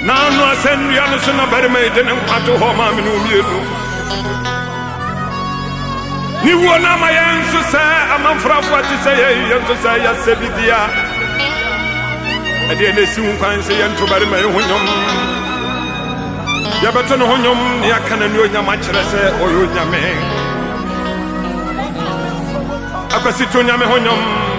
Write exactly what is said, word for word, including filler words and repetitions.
na no asennua no so na barima ide ne nkwato ho ma me no mienu ni wona ma yenso sa amanfrafo ati sa yenso sa ya sebidia ade ne si nkwan se yento barima ye honyom ya beto no honyom ne akana ni onyama kire se oyo nyame akasi to nyame honyom